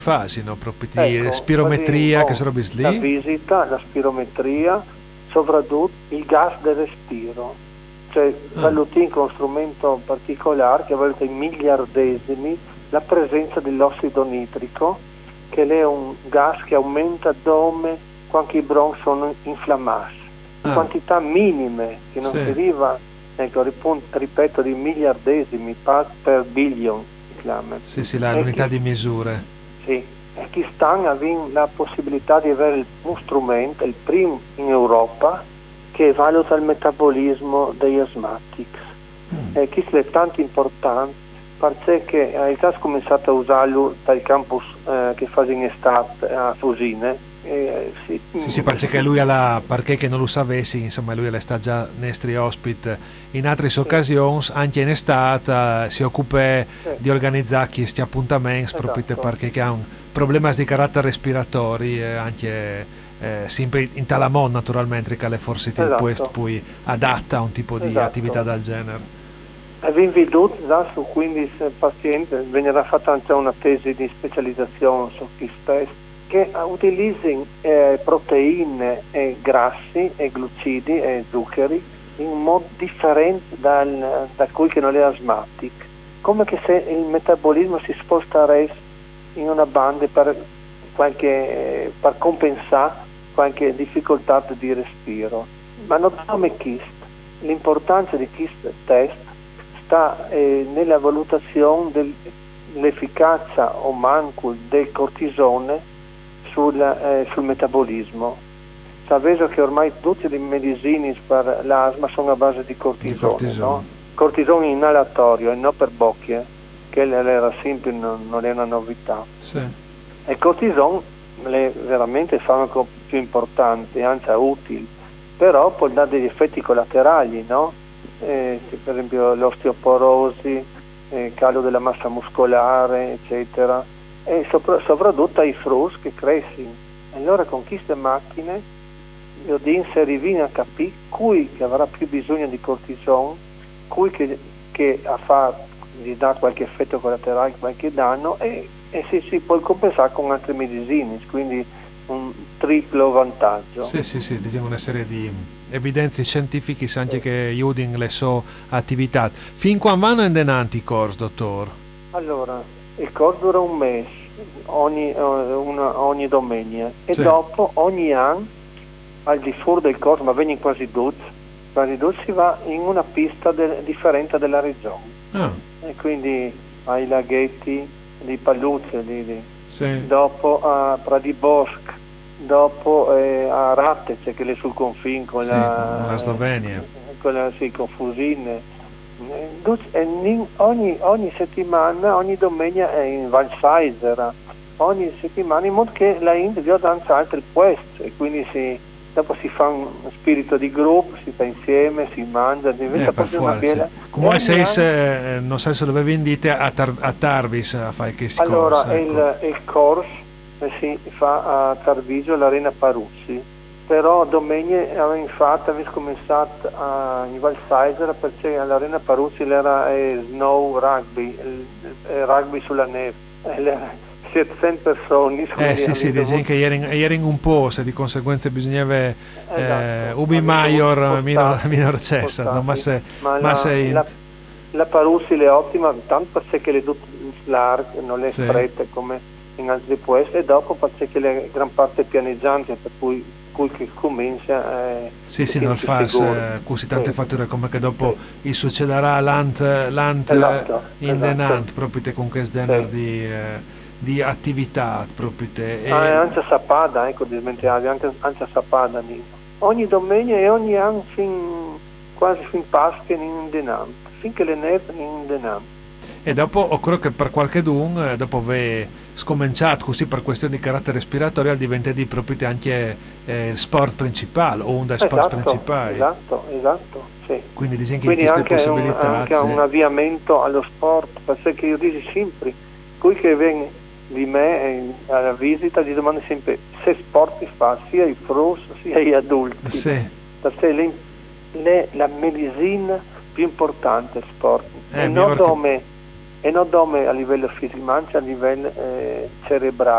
fasi, no? Proprio di Ecco, spirometria, che sono la lì. visita, la spirometria, soprattutto il gas del respiro, cioè Ah, valuti con uno strumento particolare che valuta in miliardesimi la presenza dell'ossido nitrico, che è un gas che aumenta dove quando i bronchi sono infiammati, in ah, quantità minime, che non si sì, arriva, ecco, ripeto, di miliardesimi, part per billion, si chiama. sì, sì, E l'unità chi di misure. sì, e chi sta avendo la possibilità di avere uno strumento, il primo in Europa, che valuta il metabolismo degli asmatici. Mm. E questo è tanto importante perché hai già cominciato a usarlo dal campus che fa in estate a Fusine. Sì, sì, perché lui alla perché che non lo sapessi, insomma, lui sta già nostri ospite in altre sì, occasioni, anche in estate, si occupa sì, di organizzare questi appuntamenti proprio esatto, perché ha un problemi di carattere respiratori e anche sempre in Talamon naturalmente che è forse il puesto esatto, poi adatta a un tipo di attività esatto. del genere. E vi veduto già su 15 pazienti, verrà fatta anche una tesi di specializzazione su questo test, che utilizzano proteine e grassi e glucidi e zuccheri in un modo differente da cui che non è asmatico, come che se il metabolismo si spostasse in una banda per compensare qualche difficoltà di respiro. Ma non come questo. L'importanza di questo test sta nella valutazione dell'efficacia o manco del cortisone sul metabolismo. Sapete che ormai tutte le medicine per l'asma sono a base di Di cortisone, no? cortisone. Cortisone inalatorio e non per bocche, che era sempre, non è una novità. Sì. E il cortisone è veramente il farmaco più importante, anzi utile, però può dare degli effetti collaterali, no? Per esempio l'osteoporosi, calo della massa muscolare, eccetera, e soprattutto ai frus che crescono. Allora con queste macchine io di inserire a capire cui che avrà più bisogno di cortisone, cui che gli dà qualche effetto collaterale, qualche danno e si può compensare con altre medicine, quindi un triplo vantaggio. Sì, sì, sì, diciamo una serie di evidenze scientifiche anche che aiutano le sue attività. Fin quando vanno in denanti i corsi, dottor? Allora, il corso dura un mese, ogni domenica, e Sì. dopo ogni anno, al di fuori del corso, ma vengono quasi tutti si va in una pista differente della regione. Ah, E quindi ai laghetti di Paluzzi, sì, dopo a Pradibosc, dopo a Ratece, che è sul confine con sì, con la Slovenia. sì, con Fusine. Ogni settimana, ogni domenica è in Val Saisera, ogni settimana, in modo che la India vi danza altri questi e quindi dopo si fa un spirito di gruppo, si sta insieme, si mangia, diventa Per proprio una forza. bella. E Come ogni se anno, non so se dove vendite a Tarvis a fare questi corsi, allora, ecco. il corso si fa a Tarvisio, all'Arena Paruzzi, però domenica avevo cominciato in Val Saisera perché all'Arena Paruzzi era snow rugby, il rugby sulla neve, 700 persone, quindi Sì, sì, avevo dicono dovuto. che ieri in un po', se di conseguenza bisognava Esatto, ubi avevo dovuto maior spostarsi, minor cessa, no? spostarsi. Ma Ma se la Parussi è ottima, tanto perché le due larghe, non le sì. strette come in altri posti, e dopo perché le gran parte pianeggiante, per cui che comincia Sì, sì, non pochino più fa sicuro. così tante Sì, fatture come che dopo sì, gli succederà esatto, in esatto, denant proprio te con questo genere sì. di attività proprio te. Ah, e E, anche a Sapada, ecco, dimenticavi, anche a Sapada, ogni domenica e ogni anno quasi fin Pasqua in Denant, finché le neve in Denant. e dopo occorre che per qualche dun, dopo aver scominciato così per questioni di carattere respiratorio, diventa di proprio te anche il sport principale o uno dei sport Esatto, principali. esatto, sì. Quindi dicono che in Quindi queste anche possibilità, anche un sì. avviamento allo sport, perché io dico sempre, qui che viene di me alla visita gli domando sempre se sport si fa sia i frus sia gli adulti, Sì, perché la medicina più importante è il sport, mi ricordo che e non come a livello fisico, ma anche a livello cerebrale.